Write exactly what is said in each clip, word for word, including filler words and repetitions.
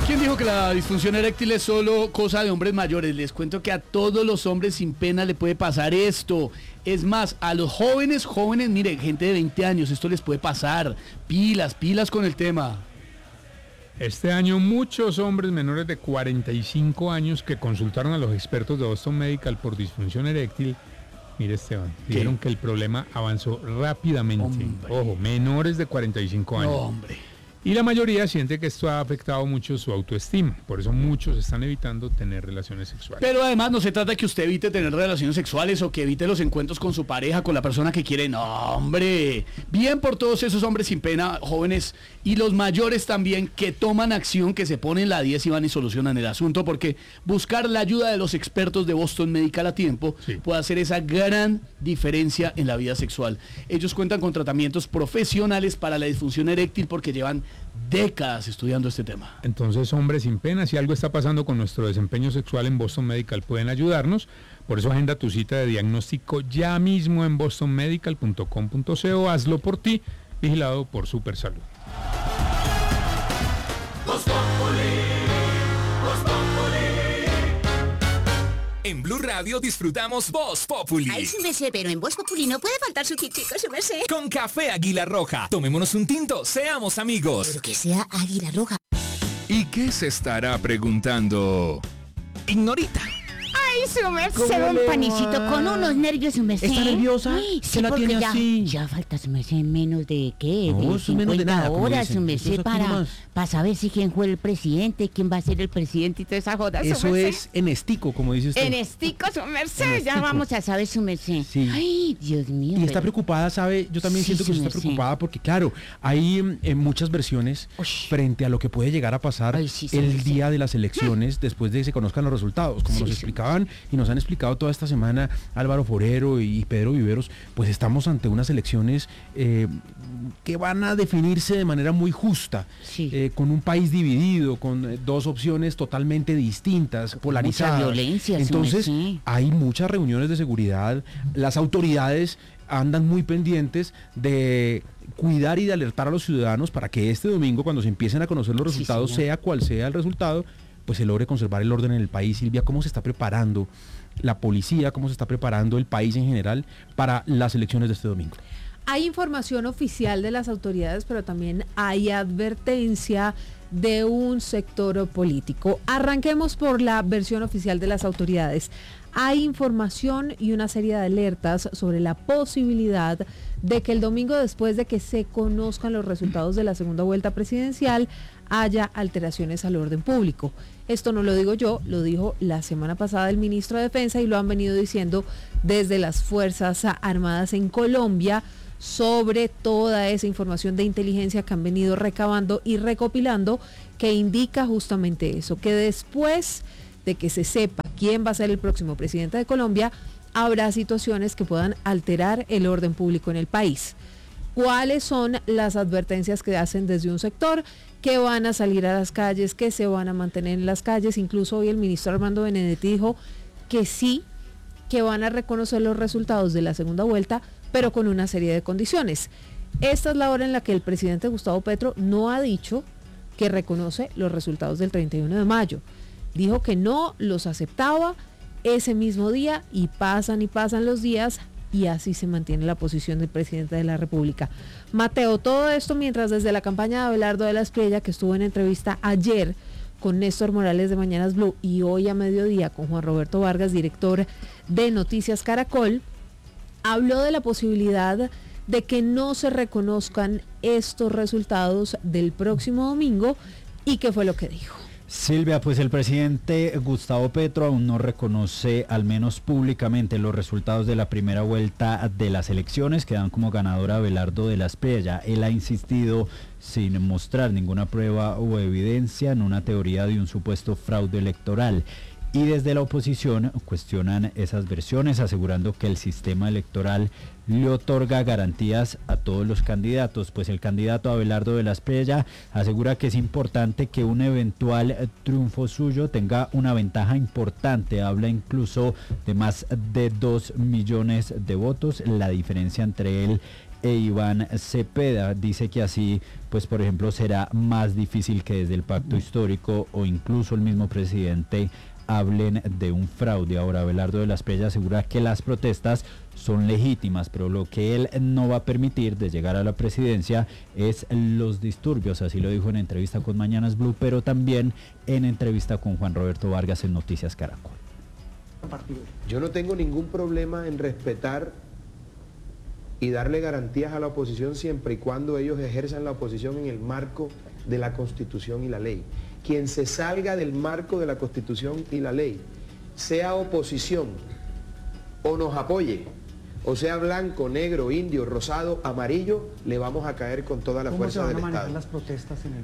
¿Quién dijo que la disfunción eréctil es solo cosa de hombres mayores? Les cuento que a todos los hombres sin pena le puede pasar esto. Es más, a los jóvenes, jóvenes, mire, gente de veinte años, esto les puede pasar. Pilas, pilas con el tema. Este año muchos hombres menores de cuarenta y cinco años que consultaron a los expertos de Boston Medical por disfunción eréctil, mire Esteban, dijeron que el problema avanzó rápidamente. Hombre. Ojo, menores de cuarenta y cinco años. No, hombre. Y la mayoría siente que esto ha afectado mucho su autoestima. Por eso muchos están evitando tener relaciones sexuales. Pero además no se trata de que usted evite tener relaciones sexuales o que evite los encuentros con su pareja, con la persona que quiere. No, hombre. Bien por todos esos hombres sin pena, jóvenes y los mayores también, que toman acción, que se ponen la diez y van y solucionan el asunto, porque buscar la ayuda de los expertos de Boston Medical a tiempo sí. puede hacer esa gran diferencia en la vida sexual. Ellos cuentan con tratamientos profesionales para la disfunción eréctil porque llevan décadas estudiando este tema. Entonces, hombres sin pena, si algo está pasando con nuestro desempeño sexual en Boston Medical, pueden ayudarnos. Por eso agenda tu cita de diagnóstico ya mismo en boston medical punto com punto co. Hazlo por ti, vigilado por Supersalud. En Blue Radio disfrutamos Voz Populi. Ay, su merced, pero en Voz Populi no puede faltar su tintico, su merced. Con café Águila Roja. Tomémonos un tinto, seamos amigos. Pero que sea Águila Roja. ¿Y qué se estará preguntando Ignorita? Ay, su merced, un panecito con unos nervios, su merced. ¿Está nerviosa? Ay, ¿Se sí, la tiene ya, así? Ya falta, su merced, menos de, ¿qué? No, de eso menos de nada, como horas, dicen. su merced, Eso es aquí para, nomás. para saber si quién fue el presidente, quién va a ser el presidente y toda esa joda, su Eso merced. es en estico, como dice usted. En estico, su merced, En ya estico. vamos a saber, su merced. Sí. Ay, Dios mío. Y está pero- preocupada, ¿sabe? Yo también Sí, siento que sí, usted está sí. preocupada porque, claro, hay eh, muchas versiones Uy. frente a lo que puede llegar a pasar Ay, sí, sí, el sí, sí. día de las elecciones después de que se conozcan los resultados. Como Sí, nos sí. explicaban y nos han explicado toda esta semana Álvaro Forero y Pedro Viveros, pues estamos ante unas elecciones eh, que van a definirse de manera muy justa, Sí. eh, con un país dividido, con eh, dos opciones totalmente distintas, polarizadas. violencia, sí, Entonces, sí. hay muchas reuniones de seguridad, las autoridades andan muy pendientes de cuidar y de alertar a los ciudadanos para que este domingo, cuando se empiecen a conocer los Sí, resultados, señor. sea cual sea el resultado, pues se logre conservar el orden en el país. Silvia, ¿cómo se está preparando la policía, cómo se está preparando el país en general para las elecciones de este domingo? Hay información oficial de las autoridades, pero también hay advertencia de un sector político. Arranquemos por la versión oficial de las autoridades. Hay información y una serie de alertas sobre la posibilidad de que el domingo, después de que se conozcan los resultados de la segunda vuelta presidencial, haya alteraciones al orden público. Esto no lo digo yo, lo dijo la semana pasada el ministro de Defensa y lo han venido diciendo desde las Fuerzas Armadas en Colombia, sobre toda esa información de inteligencia que han venido recabando y recopilando, que indica justamente eso, que después de que se sepa quién va a ser el próximo presidente de Colombia, habrá situaciones que puedan alterar el orden público en el país. ¿Cuáles son las advertencias que hacen desde un sector? Que van a salir a las calles, que se van a mantener en las calles. Incluso hoy el ministro Armando Benedetti dijo que sí, que van a reconocer los resultados de la segunda vuelta, pero con una serie de condiciones. Esta es la hora en la que el presidente Gustavo Petro no ha dicho que reconoce los resultados del treinta y uno de mayo. Dijo que no los aceptaba ese mismo día y pasan y pasan los días y así se mantiene la posición del presidente de la República. Mateo, todo esto mientras desde la campaña de Abelardo de la Espriella, que estuvo en entrevista ayer con Néstor Morales de Mañanas Blue y hoy a mediodía con Juan Roberto Vargas, director de Noticias Caracol, habló de la posibilidad de que no se reconozcan estos resultados del próximo domingo. ¿Y qué fue lo que dijo? Silvia, pues el presidente Gustavo Petro aún no reconoce, al menos públicamente, los resultados de la primera vuelta de las elecciones que dan como ganador a Abelardo de la Espriella. Él ha insistido, sin mostrar ninguna prueba o evidencia, en una teoría de un supuesto fraude electoral. Y desde la oposición cuestionan esas versiones, asegurando que el sistema electoral le otorga garantías a todos los candidatos, pues el candidato Abelardo de la Espriella asegura que es importante que un eventual triunfo suyo tenga una ventaja importante. Habla incluso de más de dos millones de votos, la diferencia entre él e Iván Cepeda. Dice que así, pues por ejemplo, será más difícil que desde el pacto histórico o incluso el mismo presidente hablen de un fraude. Ahora, Abelardo de la Espriella asegura que las protestas son legítimas, pero lo que él no va a permitir de llegar a la presidencia es los disturbios. Así lo dijo en entrevista con Mañanas Blue, pero también en entrevista con Juan Roberto Vargas en Noticias Caracol. Yo no tengo ningún problema en respetar y darle garantías a la oposición siempre y cuando ellos ejerzan la oposición en el marco de la Constitución y la ley. Quien se salga del marco de la Constitución y la ley, sea oposición o nos apoye, o sea blanco, negro, indio, rosado, amarillo, le vamos a caer con toda la fuerza del Estado. ¿Cómo se van a manejar las protestas en el...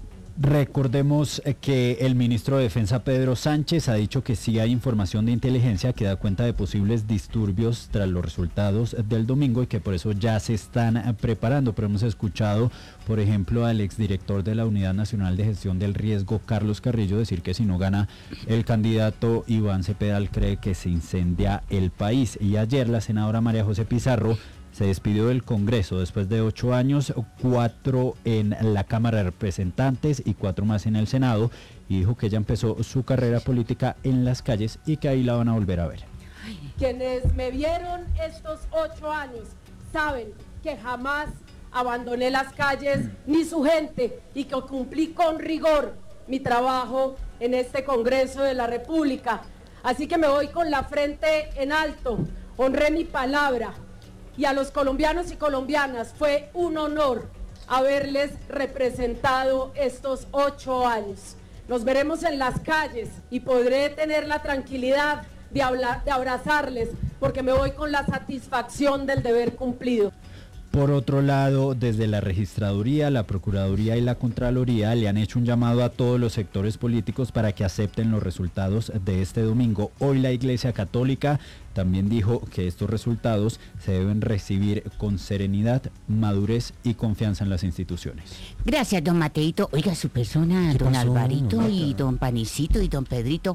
Recordemos que el ministro de Defensa Pedro Sánchez ha dicho que sí hay información de inteligencia que da cuenta de posibles disturbios tras los resultados del domingo y que por eso ya se están preparando. Pero hemos escuchado, por ejemplo, al exdirector de la Unidad Nacional de Gestión del Riesgo, Carlos Carrillo, decir que si no gana el candidato Iván Cepeda, cree que se incendia el país. Y ayer la senadora María José Pizarro se despidió del Congreso después de ocho años, cuatro en la Cámara de Representantes y cuatro más en el Senado, y dijo que ella empezó su carrera política en las calles y que ahí la van a volver a ver. Quienes me vieron estos ocho años saben que jamás abandoné las calles ni su gente y que cumplí con rigor mi trabajo en este Congreso de la República. Así que me voy con la frente en alto, honré mi palabra. Y a los colombianos y colombianas fue un honor haberles representado estos ocho años. Nos veremos en las calles y podré tener la tranquilidad de, hablar, de abrazarles porque me voy con la satisfacción del deber cumplido. Por otro lado, desde la Registraduría, la Procuraduría y la Contraloría le han hecho un llamado a todos los sectores políticos para que acepten los resultados de este domingo. Hoy la Iglesia Católica también dijo que estos resultados se deben recibir con serenidad, madurez y confianza en las instituciones. Gracias, don Mateito. Oiga, su persona, don pasó, Alvarito y don Panicito y don Pedrito.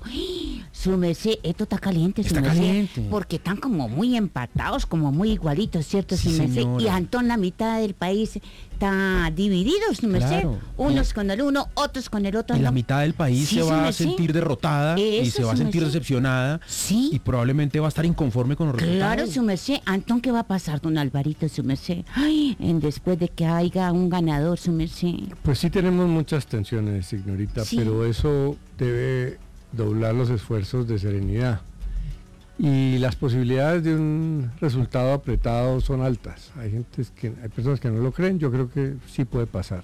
Su merced, esto está caliente, su está merced. Caliente. Porque están como muy empatados, como muy igualitos, ¿cierto, sí, su merced? Señora. Y Antón, la mitad del país está dividido, su merced. Claro. Unos con el uno, otros con el otro. Y ¿no? la mitad del país sí, se va a merced. sentir derrotada Eso, y se va a sentir merced. decepcionada. Sí. Y probablemente va a estar inconforme con los claro, resultados. Claro, su merced. Antón, ¿qué va a pasar, don Alvarito, su merced? Ay, en después de que haya un ganador, su merced. Pues sí tenemos muchas tensiones, señorita, sí. Pero eso debe doblar los esfuerzos de serenidad. Y las posibilidades de un resultado apretado son altas. Hay gente que, hay personas que no lo creen, yo creo que sí puede pasar.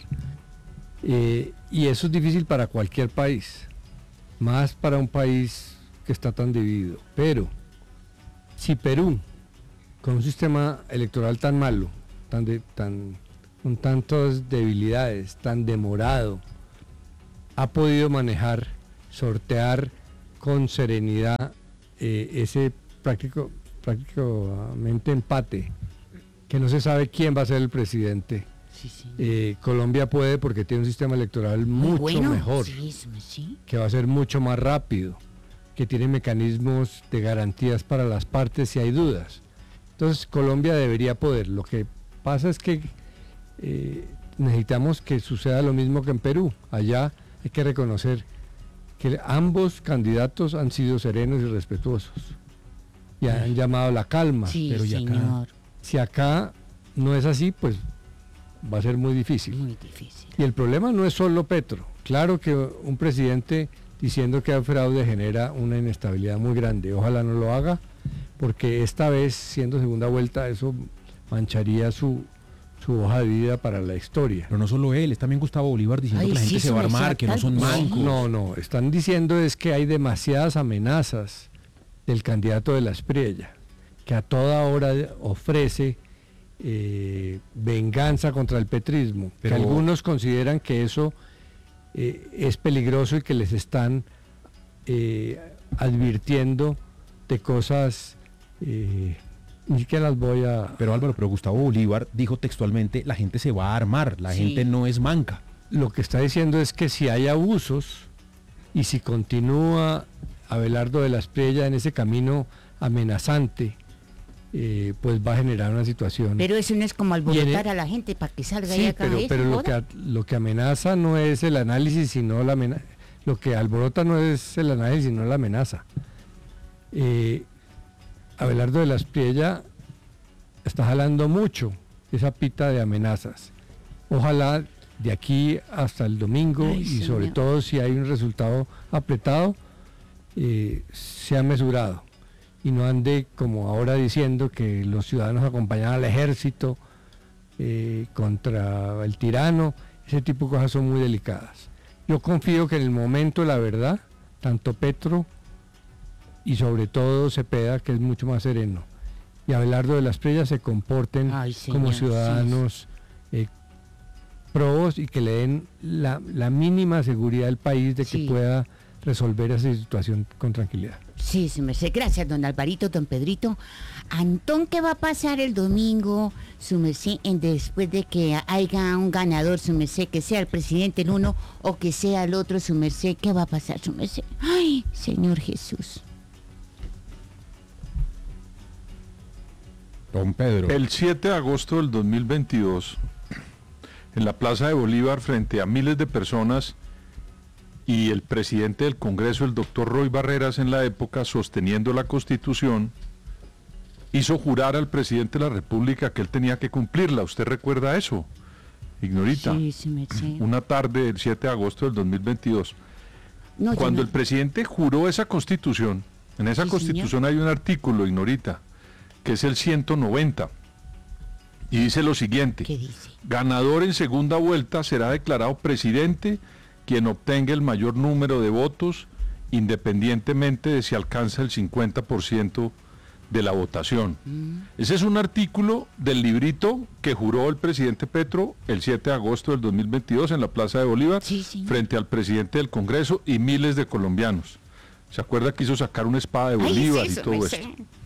Eh, y eso es difícil para cualquier país, más para un país que está tan dividido. Pero si Perú, con un sistema electoral tan malo, tan de, tan, con tantas debilidades, tan demorado, ha podido manejar, sortear con serenidad eh, ese práctico, prácticamente empate, que no se sabe quién va a ser el presidente. Sí, sí. Eh, Colombia puede porque tiene un sistema electoral mucho bueno, mejor, sí, sí. que va a ser mucho más rápido, que tiene mecanismos de garantías para las partes si hay dudas. Entonces Colombia debería poder. Lo que pasa es que eh, necesitamos que suceda lo mismo que en Perú. Allá hay que reconocer que ambos candidatos han sido serenos y respetuosos y han llamado la calma. Sí, pero y acá, señor. Si acá no es así, pues va a ser muy difícil. Muy difícil. Y el problema no es solo Petro. Claro que un presidente diciendo que hay fraude genera una inestabilidad muy grande. Ojalá no lo haga, porque esta vez, siendo segunda vuelta, eso mancharía su, su hoja de vida para la historia. Pero no solo él, es también Gustavo Bolívar diciendo Ay, que la gente sí, se va a armar, que no son mancos. No, no, están diciendo es que hay demasiadas amenazas del candidato de la Espriella, que a toda hora ofrece eh, venganza contra el petrismo. Pero que algunos consideran que eso eh, es peligroso y que les están eh, advirtiendo de cosas... Eh, ni que las voy a... Pero Álvaro, pero Gustavo Bolívar dijo textualmente, la gente se va a armar, la sí. gente no es manca. Lo que está diciendo es que si hay abusos y si continúa Abelardo de la Espriella en ese camino amenazante eh, pues va a generar una situación. Pero eso no es como alborotar a la gente para que salga sí, y acá pero, eso, pero lo, que, lo que amenaza no es el análisis, sino la amenaza. Lo que alborota no es el análisis, sino la amenaza. Eh, Abelardo de la Espriella está jalando mucho esa pita de amenazas. Ojalá de aquí hasta el domingo, Ay, y sobre señor. todo si hay un resultado apretado, eh, sea mesurado y no ande como ahora diciendo que los ciudadanos acompañan al ejército eh, contra el tirano. Ese tipo de cosas son muy delicadas. Yo confío que en el momento de la verdad, tanto Petro y sobre todo Cepeda, que es mucho más sereno, y Abelardo de la Espriella se comporten Ay, señor, como ciudadanos sí. eh, probos y que le den la, la mínima seguridad al país de que sí. pueda resolver esa situación con tranquilidad. Sí, sí, me sé. Gracias, don Alvarito, don Pedrito. Antón, ¿qué va a pasar el domingo, su merced, en después de que haya un ganador, su merced, que sea el presidente el uno o que sea el otro, su merced? ¿Qué va a pasar, su merced? Ay, Señor Jesús. Don Pedro. El siete de agosto del dos mil veintidós, en la Plaza de Bolívar, frente a miles de personas, y el presidente del Congreso, el doctor Roy Barreras, en la época, sosteniendo la Constitución, hizo jurar al presidente de la República que él tenía que cumplirla. ¿Usted recuerda eso, Ignorita? Sí, sí me sé. Una tarde del siete de agosto del dos mil veintidós. No, Cuando no. el presidente juró esa Constitución, en esa Sí, Constitución señor. hay un artículo, Ignorita, que es el ciento noventa, y dice lo siguiente: ¿Qué dice? Ganador en segunda vuelta será declarado presidente quien obtenga el mayor número de votos, independientemente de si alcanza el cincuenta por ciento de la votación. Mm. Ese es un artículo del librito que juró el presidente Petro el siete de agosto del dos mil veintidós en la Plaza de Bolívar, sí, sí. frente frente al presidente del Congreso y miles de colombianos. ¿Se acuerda que hizo sacar una espada de Bolívar Ay, y todo esto?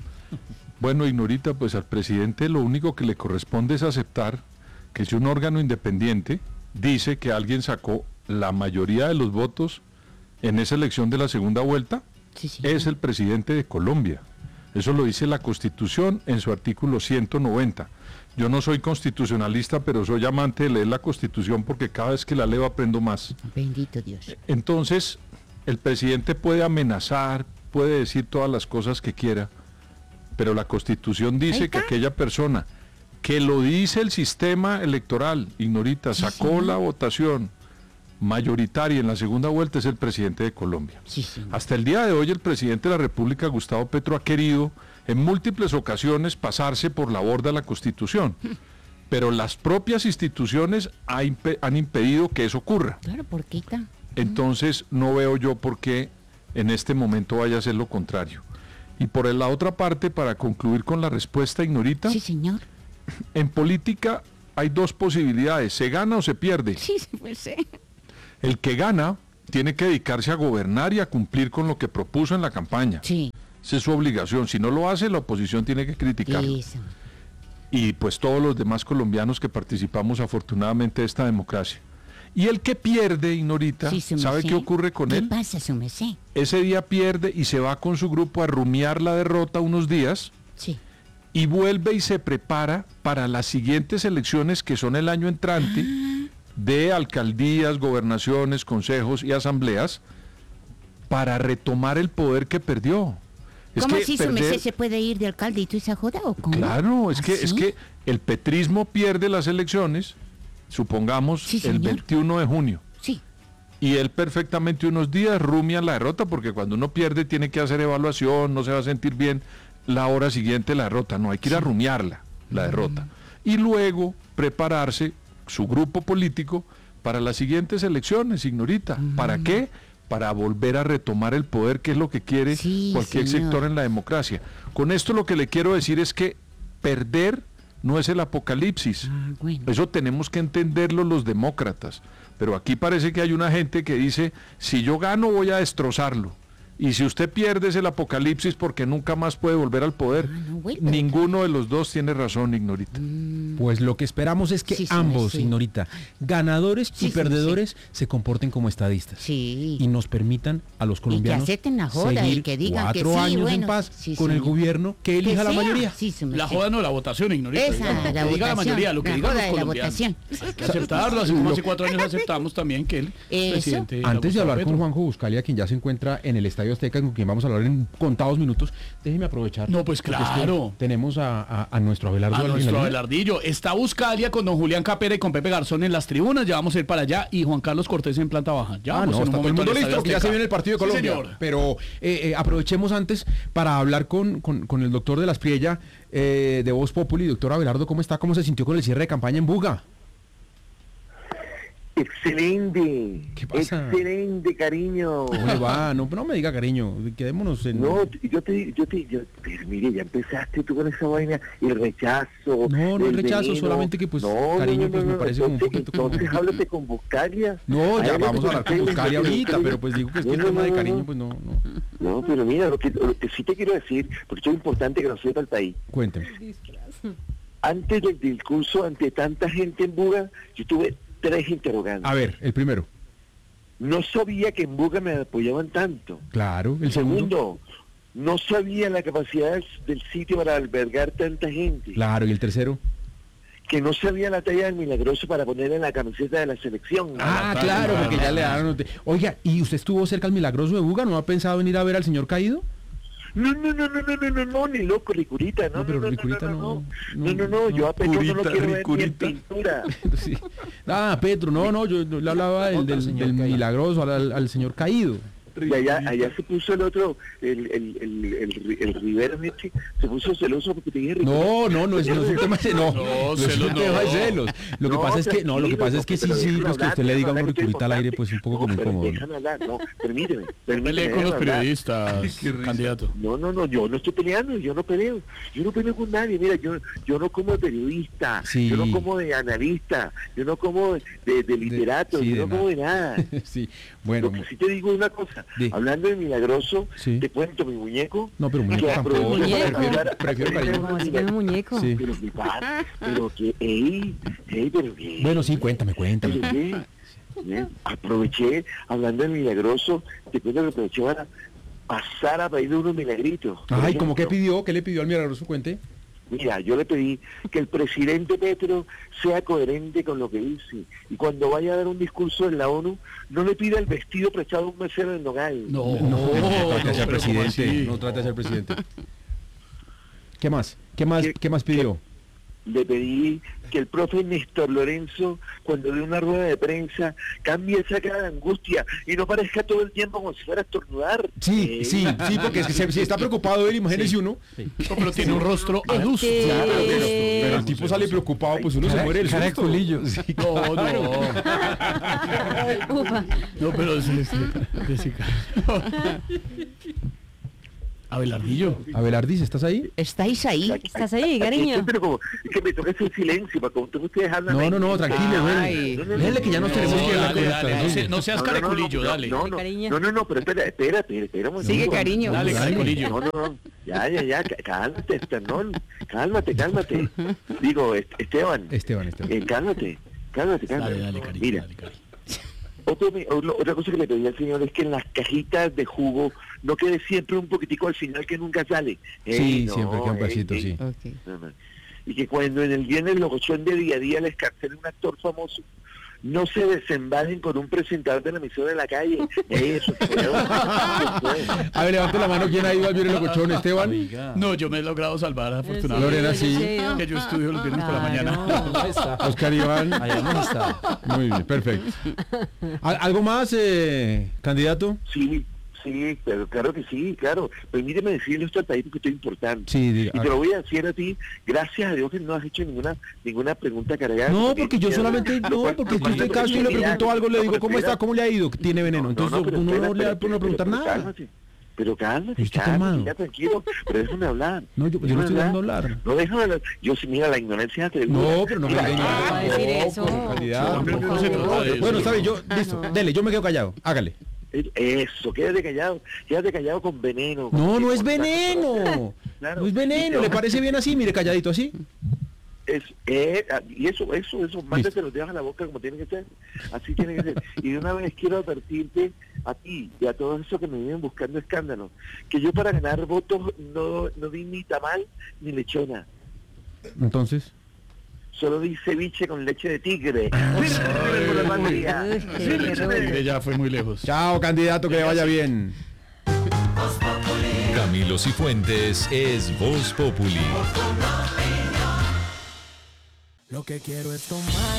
Bueno, Ignorita, pues al presidente lo único que le corresponde es aceptar que si un órgano independiente dice que alguien sacó la mayoría de los votos en esa elección de la segunda vuelta, sí, sí. es el presidente de Colombia. Eso lo dice la Constitución en su artículo ciento noventa. Yo no soy constitucionalista, pero soy amante de leer la Constitución porque cada vez que la leo aprendo más. Bendito Dios. Entonces, el presidente puede amenazar, puede decir todas las cosas que quiera, pero la Constitución dice que aquella persona que lo dice el sistema electoral, Ignorita, sacó sí, la votación mayoritaria en la segunda vuelta, es el presidente de Colombia. Sí, sí. Hasta el día de hoy el presidente de la República, Gustavo Petro, ha querido en múltiples ocasiones pasarse por la borda la Constitución, pero las propias instituciones ha impe- han impedido que eso ocurra. Claro, ¿por qué está? Entonces no veo yo por qué en este momento vaya a ser lo contrario. Y por la otra parte, para concluir con la respuesta, Ignorita, sí, señor. En política hay dos posibilidades: se gana o se pierde. Sí, pues sí. El que gana tiene que dedicarse a gobernar y a cumplir con lo que propuso en la campaña. Sí. Esa es su obligación. Si no lo hace, la oposición tiene que criticarlo. Eso. Y pues todos los demás colombianos que participamos afortunadamente de esta democracia. Y el que pierde, Ignorita, sí, ¿sabe qué ocurre con ¿Qué él? ¿Qué pasa, su mesé? Ese día pierde y se va con su grupo a rumiar la derrota unos días. Sí. Y vuelve y se prepara para las siguientes elecciones, que son el año entrante, ah. de alcaldías, gobernaciones, consejos y asambleas, para retomar el poder que perdió. Es ¿Cómo que así perder... su mesé se puede ir de alcalde y tú esa joda o cómo? Claro, es ¿Ah, que, sí? es que el petrismo pierde las elecciones, supongamos sí, el veintiuno de junio. Sí. Y él perfectamente unos días rumia la derrota, porque cuando uno pierde tiene que hacer evaluación, no se va a sentir bien la hora siguiente la derrota, no, hay que ir a rumiarla, la derrota. Y luego prepararse su grupo político para las siguientes elecciones, Ignorita. Mm. ¿Para qué? Para volver a retomar el poder, que es lo que quiere sí, cualquier señor. sector en la democracia. Con esto lo que le quiero decir es que perder no es el apocalipsis. Ah, bueno. Eso tenemos que entenderlo los demócratas. Pero aquí parece que hay una gente que dice, si yo gano voy a destrozarlo. Y si usted pierde es el apocalipsis porque nunca más puede volver al poder. Ah, no, güey, Ninguno de los dos tiene razón, Ignorita. Pues lo que esperamos es que Sí, sí, ambos, sí. Ignorita, ganadores Sí, y sí, perdedores, se comporten como estadistas. Sí. Y nos permitan a los colombianos acepten la joda y seguir que digan que cuatro sí, años en bueno, paz sí, con el señor. gobierno que elija Que la sea. mayoría. Sí, su La merced. joda no, la votación, Ignorita. Esa, Lo la que diga la votación, mayoría, lo que la digan joda los de la colombianos. votación. Hay que aceptarlo, así como hace cuatro años aceptamos también que el Eso. presidente... era Antes de Gustavo hablar con Petro. Juanjo Buscalia, quien ya se encuentra en el Estadio Azteca, con quien vamos a hablar en contados minutos, déjeme aprovechar. No, pues porque es que claro. tenemos a, a- a nuestro Abelardo A en la nuestro línea. Abelardillo. Está Buscalia con don Julián Capera y con Pepe Garzón en las tribunas. Ya vamos a ir para allá. Y Juan Carlos Cortés en planta baja. Ya Ah, vamos no, en un está todo el momento mundo al listo, Estadio porque ya Azteca. se viene el partido de Sí, Colombia. señor. Pero eh, eh, aprovechemos antes para hablar con, con, con el doctor de la Espriella eh, de Voz Populi. Doctor Abelardo, ¿cómo está? ¿Cómo se sintió con el cierre de campaña en Buga? Excelente. ¿Qué pasa? Excelente, cariño. ¿Cómo le va? No, no me diga cariño, quedémonos en... No, yo te, yo te, yo, pero mire, ya empezaste tú con esa vaina, el rechazo. No, no el el rechazo, veneno. solamente que pues No, cariño no, no, pues me no, parece como un entonces, poquito como... Entonces háblate con Buscalia. No, ya Háblate vamos a hablar con él, Buscalia pero- ahorita, pero pues digo que es que el No, no, tema de no, cariño no. pues no, no. No, pero mira, lo que, lo que sí te quiero decir, porque esto es importante que lo sepa el país. Cuénteme. Antes del discurso, ante tanta gente en Buga, yo tuve tres interrogantes. A ver, el primero. No sabía que en Buga me apoyaban tanto. Claro, el segundo. Segundo, no sabía la capacidad del sitio para albergar tanta gente. Claro, y el tercero. Que no sabía la talla del Milagroso para poner en la camiseta de la selección. Ah, claro, porque ya le daron... Oiga, ¿y usted estuvo cerca al Milagroso de Buga? ¿No ha pensado en ir a ver al señor caído? No, no, no, no, no, no, no, no, ni loco, Ricurita, no, No, pero no, no, Ricurita no, no, no, no, no, no, no, yo a Petro no lo Ricurita, quiero ver ni en Ricurita. pintura. Sí. Ah, Petro, no, no, yo yo le hablaba del, del, del Milagroso, al, al señor caído. Y allá, allá se puso el otro, el, el, el, el, el Rivera Nietzsche, se puso celoso porque te dije Ricurita. No, no, no es, no es un tema de no, No, no es celos un tema de no. celos. Lo que No, pasa es que, no, lo que pasa es que sí, tranquilo, sí, pero pues que déjame usted le hablar, diga a un déjame hablar, Ricurita al aire, que pues un poco no, como pero incómodo. ¿no? déjame hablar, no, permíteme, Pelee permíteme. con los déjame hablar. periodistas, candidato. No, no, no, yo no estoy peleando, yo no peleo, yo no peleo con nadie, mira, yo yo no como de periodista, Sí. yo no como de analista, yo no como de, de, de literato, sí, yo de no como de nada. Sí, bueno, Lo que sí te digo es una cosa, Di. hablando de Milagroso, Sí. te cuento mi muñeco. no, pero que muñeco tampoco. aprovecho para Muñeco. ayudar- Prefiero cariño. Como así que no muñeco. Sí. Pero mi padre, pero que, ey, ey, pero que... Bueno, sí, cuéntame, cuéntame. Pero qué, ¿eh? Aproveché, hablando del Milagroso, te cuento que aproveché para pasar a pedirle unos milagritos. Por Ay, ¿cómo que ejemplo, pidió? ¿Qué le pidió al Milagroso? Cuente. Mira, yo le pedí que el presidente Petro sea coherente con lo que dice y cuando vaya a dar un discurso en la ONU no le pida el vestido prestado a un mesero en Nogal. No, No, no trate de ser pero presidente, ¿cómo así? no trate de ser presidente. ¿Qué más? ¿Qué más, ¿Qué- qué más pidió? Le pedí que el profe Néstor Lorenzo, cuando dé una rueda de prensa, cambie esa cara de angustia y no parezca todo el tiempo como si fuera a estornudar. Sí, Eh, sí, sí, porque es que se- si está preocupado él, imagínese uno. No, pero tiene un rostro adusto. Este- Claro, pero, pero el tipo sale preocupado, pues uno se muere del cara de susto. culillo. Sí, No, claro. no. Ufa. No, pero sí, sí, Jessica. Abelardillo. Abelardis, ¿estás ahí? ¿Estáis ahí? ¿Estás ahí, aquí cariño? estoy, pero como, es que me toca hacer silencio para como ustedes hablan. No, ahí. no, no, tranquilo, Ay. déjele. Déjele que ya nos No, tenemos que ir a la dale, cosa. dale, no, se- no seas No, no, no, careculillo, no, dale. No, no, Cariño. no, no, no, pero espera, espérate, espera un Sigue, momento. cariño. Dale, Dale. careculillo. No, no, no, ya, ya, ya, cá- cálmate, Esternón, cálmate, cálmate. Digo, Est- Esteban, Esteban, Esteban. eh, cálmate, cálmate, cálmate. Dale, dale, cariño. Mira, Dale, cariño. otro me- o- otra cosa que le pedí al señor es que en las cajitas de jugo no quede siempre un poquitico al final que nunca sale. Sí, Ey, no, siempre queda un ey, pedacito, ey, sí. Ok. no, no. Y que cuando en el viernes locochón de día a día les cancele un actor famoso, no se desembalen con un presentador de la emisora de la calle. Eso, creo. A ver, levante la mano, ¿quién ha ido al viernes locochón? Esteban. No, yo me he logrado salvar, afortunadamente. Lorena, sí. Que yo estudio los viernes por la mañana. Oscar Iván. Muy bien, perfecto. ¿Al- ¿Algo más, eh, candidato? Sí, sí, pero claro que sí, claro. Permíteme decirle esto al país porque esto es importante. Sí, diga. Y te lo voy a decir a ti, gracias a Dios que no has hecho ninguna ninguna pregunta cargada. No, porque yo solamente, Lo no, cual- porque lo si cual usted me casi le parece preguntó algo, le no, digo, pero ¿cómo está? espera. ¿Cómo le ha ido? Tiene veneno. Entonces pero uno espera, no le pero- da por no pero- preguntar pero nada. Cálmate, pero cálmate, Estoy cálmate, calmado. ya tranquilo, pero déjame hablar. No, yo, yo no Déjame estoy dando a hablar. No, déjame hablar. Yo sí, mira, la ignorancia es atrevida. No, pero no me Mira, diga no va a decir eso. candidato. Tampoco se trata de eso. Bueno, está bien, yo, listo, dele, yo me quedo callado, hágale. Eso, quédate callado, quédate callado con veneno. con No, que no es con- veneno. Claro. No es Y veneno. te- ¿Le parece bien así? Mire, calladito así. Es, eh, y eso, eso, eso, mándate los dedos a la boca como tiene que ser, así tiene que ser. Y de una vez quiero advertirte a ti y a todos esos que me vienen buscando escándalos, que yo para ganar votos no, no di ni tamal ni lechona, Entonces. solo di ceviche con leche de tigre. ¡Sírveme por la patria! ¡Sírveme! Ya fue muy lejos. Chao, candidato, que le vaya bien. Camilo Cifuentes es Voz Populi. Lo que quiero es tomar.